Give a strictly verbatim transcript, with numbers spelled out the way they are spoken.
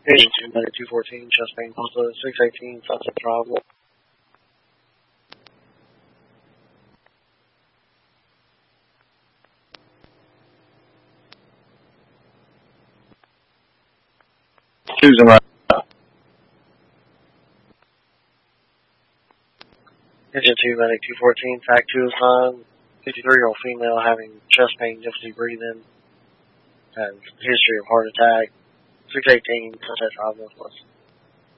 Patient two ninety two fourteen, chest pain, pulse six eighteen, sunset problem. Susan, right. Patient two ninety two fourteen, fact two is nine, fifty-three year old female having chest pain, difficulty breathing, has history of heart attack, six eighteen, sunset problem.